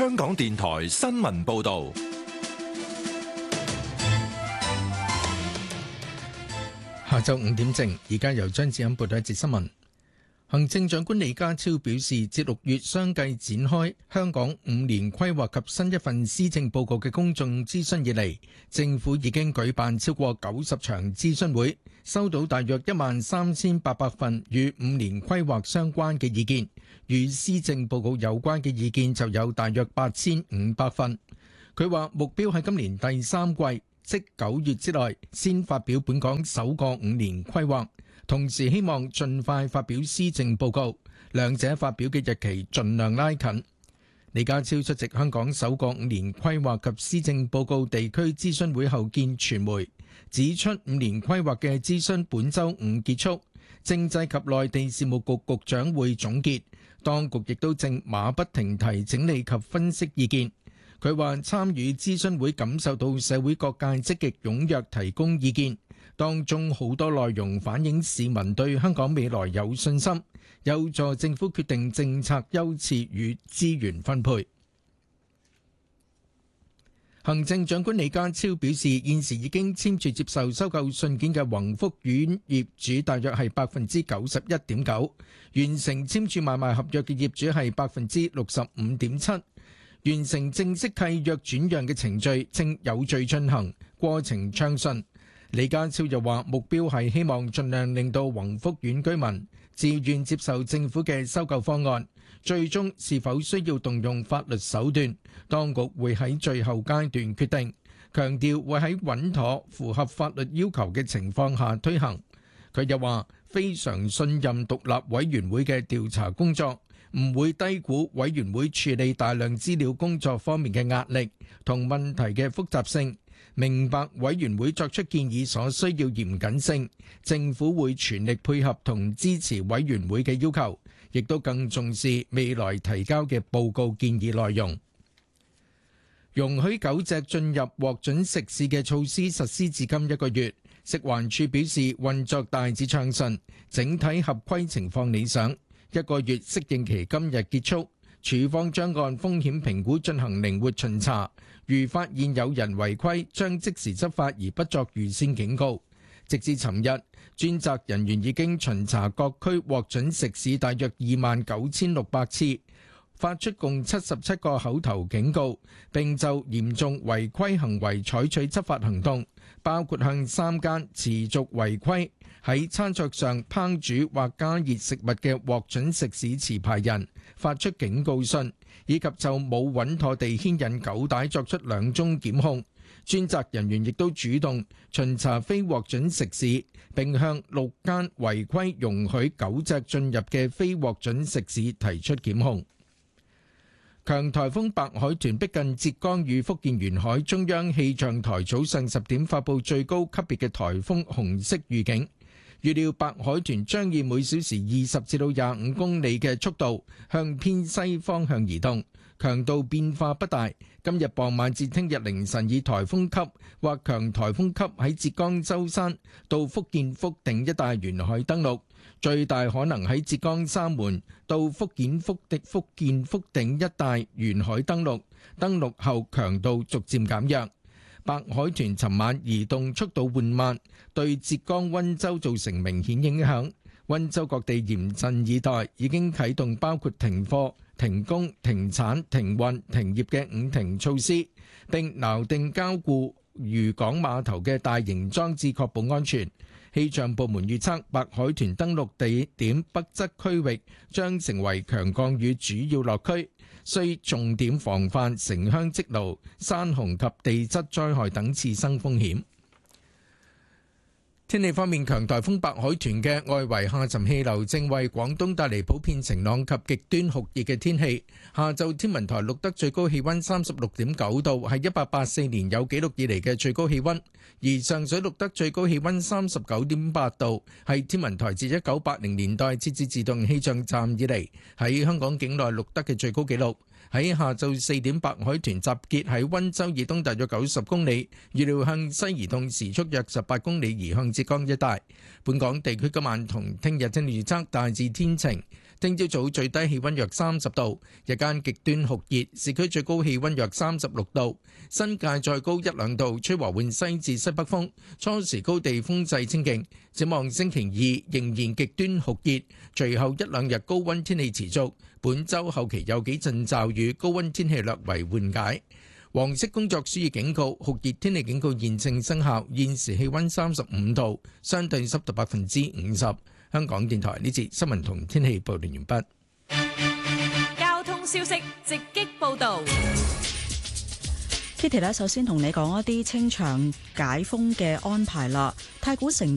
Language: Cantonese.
香港電台新聞報道。 下晝5點正，而家由張志恩報道一節新聞。行政長官李家超表示，自6月相繼展開香港5年規劃及新一份施政報告嘅公眾諮詢以嚟，政府已經舉辦超過90場諮詢會，收到大約13800份與5年規劃相關嘅意見，與施政報告有關嘅意見就有大約8500份。佢話目標喺今年第3季，即9月之內，先發表本港首個5年規劃。同時希望盡快發表施政報告，兩者發表嘅日期盡量拉近。李家超出席香港首個5年規劃及施政報告地區諮詢會後見傳媒，指出5年規劃嘅諮詢本週5結束，政制及內地事務局局長會總結，當局亦都正馬不停蹄整理及分析意見。佢話參與諮詢會感受到社會各界積極踴躍提供意見。當中好多內容反映市民對香港未來有信心，有助政府決定政策優次與資源分配。行政長官李家超表示，現時已經簽署接受收購信件嘅宏福苑業主大約係 91.9%， 完成簽署買賣合約嘅業主係 65.7%， 完成正式契約轉讓嘅程序正有序進行，過程暢順。李家超又話目標係希望盡量令到宏福苑居民自願接受政府嘅收購方案，最終是否需要動用法律手段，當局會喺最後階段決定，強調會喺穩妥符合法律要求嘅情況下推行。佢又話非常信任獨立委員會嘅調查工作，唔會低估委員會處理大量資料工作方面嘅壓力同問題嘅複雜性，明白委員會作出建議所需要嚴謹性，政府會全力配合同支持委員會嘅要求，亦都更重視未來提交嘅報告建議內容。容許狗隻進入獲准食肆嘅措施實施至今1個月，食環署表示運作大致暢順，整體合規情況理想。1個月適應期今日結束，署方將按風險評估進行靈活巡查，如發現有人違規，將即時執法而不作預先警告。直至尋日，專責人員已經巡查各區獲准食肆大約29600次，發出共77個口頭警告，並就嚴重違規行為採取執法行動，包括向3間持續違規喺餐桌上烹煮或加熱食物嘅獲准食肆持牌人發出警告信，以及就冇穩妥地牽引狗帶作出2宗檢控。專責人員亦都主動巡查非獲准食肆，並向6間違規容許狗隻進入嘅非獲准食肆提出檢控。強颱風白海豚逼近浙江與福建沿海，中央氣象台早上10點發布最高級別嘅颱風紅色預警，預料白海豚將以每小時20至25公里嘅速度向偏西方向移動，強度變化不大。今日傍晚至聽日凌晨以颱風級或強颱風級喺浙江舟山到福建福定一帶沿海登陸，最大可能喺浙江三門到福建福定一帶沿海登陸，登陸後強度逐漸減弱。白海豚尋晚移動速度緩慢，對浙江溫州造成明顯影響。溫州各地嚴陣以待，已經啟動包括停課、停工、停產、停運、停業嘅5停措施，並錨定交固漁港碼頭嘅大型裝置，確保安全。氣象部門預測，白海豚登陸地點北側區域將成為強降雨主要落區，需重點防範城鄉積澇、山洪及地質災害等次生風險。天氣方面，強颱風白海豚嘅外圍下沉氣流正為廣東帶嚟普遍晴朗及極端酷熱嘅天氣。下晝天文台錄得最高氣溫36.9度，係1884年有紀錄以嚟嘅最高氣溫；而上水錄得最高氣溫39.8度，係天文台自1980年代設置自動氣象站以嚟喺香港境內錄得嘅最高紀錄。喺下晝4點，白海豚集結喺溫州以東大約90公里，預料向西移動，時速約18公里，移向浙江一帶。本港地區今晚同聽日天氣預測大致天晴， 聽朝早最低氣溫約30度，日間極端酷熱，市區最高氣溫約36度，新界再高1、2度，吹和緩西至西北風，初時高地風勢清勁。展望星期二仍然極端酷熱，隨後1、2日高溫天氣持續，本週後期有幾陣驟雨，高溫天氣略為緩解。黃色工作暑熱警告、酷熱天氣警告現正生效，現時氣溫35度，相對濕度50%。香港電台呢節新聞同天氣報道完畢。 交通消息直擊報道。 Kitty 首先同你講一啲清場解封嘅安排啦。太古城